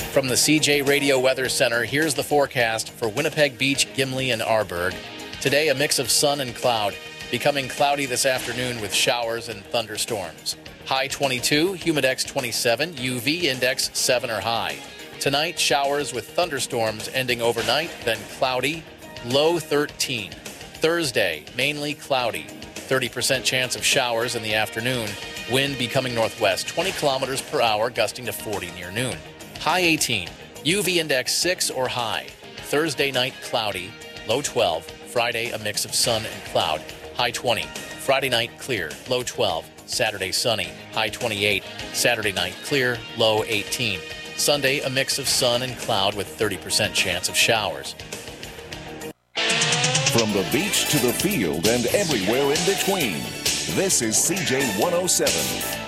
From the CJ Radio Weather Center, here's the forecast for Winnipeg Beach, Gimli, and Arborg. Today, a mix of sun and cloud, becoming cloudy this afternoon with showers and thunderstorms. High 22, humidex 27, UV index 7 or high. Tonight, showers with thunderstorms ending overnight, then cloudy, low 13. Thursday, mainly cloudy, 30% chance of showers in the afternoon. Wind becoming northwest, 20 kilometers per hour, gusting to 40 near noon. High 18, UV index 6 or high. Thursday night cloudy, low 12. Friday a mix of sun and cloud, high 20. Friday night clear, low 12. Saturday sunny, high 28. Saturday night clear, low 18. Sunday a mix of sun and cloud with 30% chance of showers. From the beach to the field and everywhere in between, this is CJ 107.